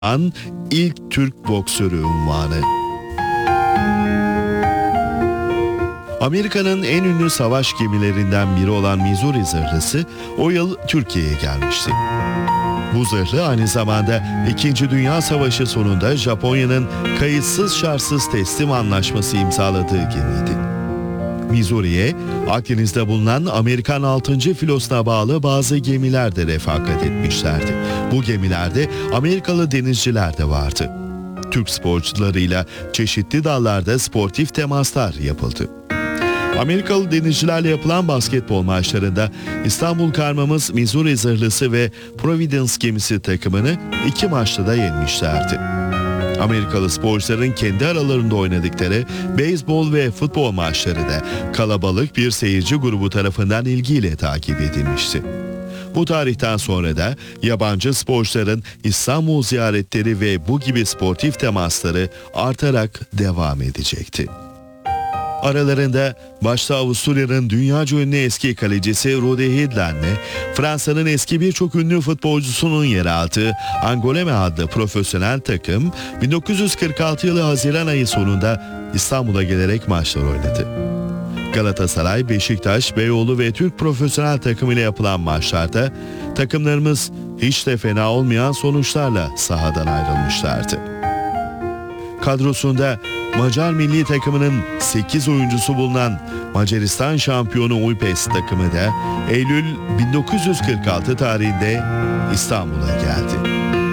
ilk Türk boksörü unvanı. Amerika'nın en ünlü savaş gemilerinden biri olan Missouri zırhlısı o yıl Türkiye'ye gelmişti. Bu zırhlı aynı zamanda 2. Dünya Savaşı sonunda Japonya'nın kayıtsız şartsız teslim anlaşması imzaladığı gemiydi. Missouri'ye Akdeniz'de bulunan Amerikan 6. Filosuna bağlı bazı gemiler de refakat etmişlerdi. Bu gemilerde Amerikalı denizciler de vardı. Türk sporcularıyla çeşitli dallarda sportif temaslar yapıldı. Amerikalı denizcilerle yapılan basketbol maçlarında İstanbul Karmamız Missouri zırhlısı ve Providence gemisi takımını 2 maçta da yenmişlerdi. Amerikalı sporcuların kendi aralarında oynadıkları beyzbol ve futbol maçları da kalabalık bir seyirci grubu tarafından ilgiyle takip edilmişti. Bu tarihten sonra da yabancı sporcuların İstanbul ziyaretleri ve bu gibi sportif temasları artarak devam edecekti. Aralarında başta Avusturya'nın dünyaca ünlü eski kalecisi Rudi Hidland'le Fransa'nın eski birçok ünlü futbolcusunun yer aldığı Angoulême adlı profesyonel takım 1946 yılı Haziran ayı sonunda İstanbul'a gelerek maçlar oynadı. Galatasaray, Beşiktaş, Beyoğlu ve Türk profesyonel takımıyla yapılan maçlarda takımlarımız hiç de fena olmayan sonuçlarla sahadan ayrılmışlardı. Kadrosunda Macar milli takımının 8 oyuncusu bulunan Macaristan şampiyonu Újpest takımı da Eylül 1946 tarihinde İstanbul'a geldi.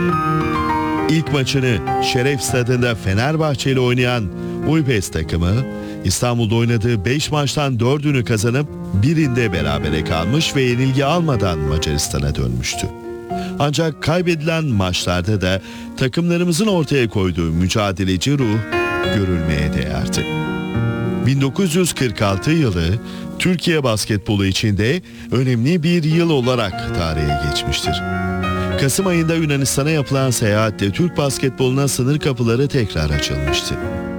İlk maçını Şeref Stadı'nda Fenerbahçe ile oynayan Újpest takımı İstanbul'da oynadığı 5 maçtan 4'ünü kazanıp birinde berabere kalmış ve yenilgi almadan Macaristan'a dönmüştü. Ancak kaybedilen maçlarda da takımlarımızın ortaya koyduğu mücadeleci ruh görülmeye değerdi. 1946 yılı Türkiye basketbolu içinde önemli bir yıl olarak tarihe geçmiştir. Kasım ayında Yunanistan'a yapılan seyahatte Türk basketboluna sınır kapıları tekrar açılmıştı.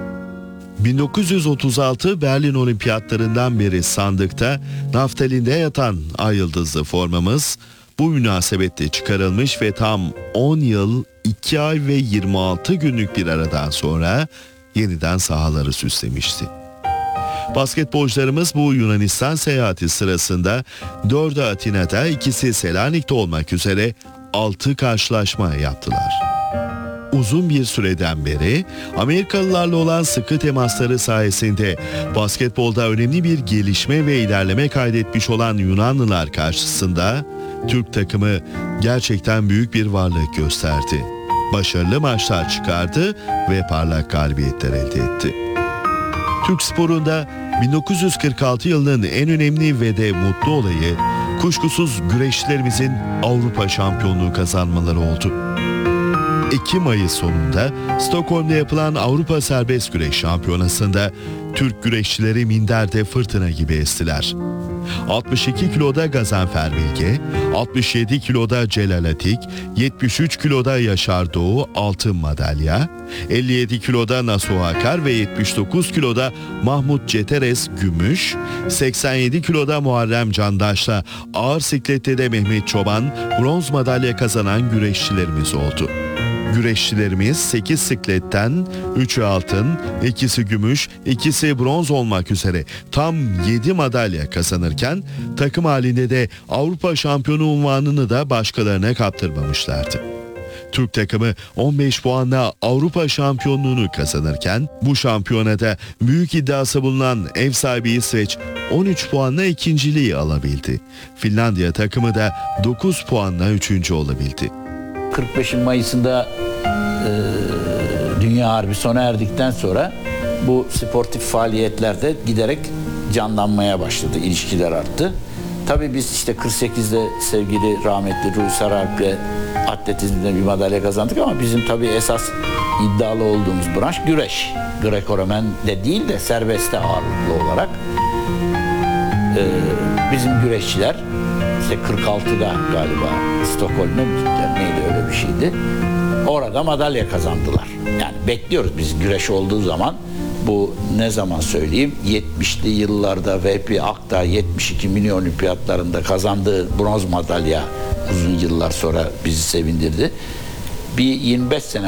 1936 Berlin Olimpiyatlarından beri sandıkta naftalinde yatan ay yıldızlı formamız bu münasebetle çıkarılmış ve tam 10 yıl, 2 ay ve 26 günlük bir aradan sonra yeniden sahaları süslemişti. Basketbolcularımız bu Yunanistan seyahati sırasında 4'ü Atina'da, 2'si Selanik'te olmak üzere 6 karşılaşma yaptılar. Uzun bir süreden beri Amerikalılarla olan sıkı temasları sayesinde basketbolda önemli bir gelişme ve ilerleme kaydetmiş olan Yunanlılar karşısında Türk takımı gerçekten büyük bir varlık gösterdi. Başarılı maçlar çıkardı ve parlak galibiyetler elde etti. Türk sporunda 1946 yılının en önemli ve de mutlu olayı kuşkusuz güreşçilerimizin Avrupa şampiyonluğu kazanmaları oldu. Ekim ayı sonunda Stockholm'da yapılan Avrupa Serbest Güreş Şampiyonası'nda Türk güreşçileri minderde fırtına gibi estiler. 62 kiloda Gazanfer Bilge, 67 kiloda Celal Atik, 73 kiloda Yaşar Doğu altın madalya, 57 kiloda Nasuh Akar ve 79 kiloda Mahmut Ceteres gümüş, 87 kiloda Muharrem Candaş'la ağır siklette de Mehmet Çoban bronz madalya kazanan güreşçilerimiz oldu. Güreşçilerimiz 8 sikletten 3'ü altın, 2'si gümüş, 2'si bronz olmak üzere tam 7 madalya kazanırken takım halinde de Avrupa şampiyonu unvanını da başkalarına kaptırmamışlardı. Türk takımı 15 puanla Avrupa şampiyonluğunu kazanırken bu şampiyonada büyük iddiası bulunan ev sahibi İsveç 13 puanla ikinciliği alabildi. Finlandiya takımı da 9 puanla 3. olabildi. 45 Mayıs'ında Dünya Harbi sona erdikten sonra bu sportif faaliyetlerde giderek canlanmaya başladı, ilişkiler arttı. Tabii biz işte 48'de sevgili rahmetli Ruhi Sarıalp'le atletizmde bir madalya kazandık ama bizim tabii esas iddialı olduğumuz branş güreş. Greco-Romen de değil de serbestte ağırlıklı olarak. Bizim güreşçiler işte 46'da galiba Stockholm'a mı gittiler neydi öyle bir şeydi. Orada madalya kazandılar. Yani bekliyoruz biz güreş olduğu zaman. Bu ne zaman söyleyeyim 70'li yıllarda Vehbi Akdağ 72 milyon olimpiyatlarında kazandığı bronz madalya uzun yıllar sonra bizi sevindirdi. bir 25 sene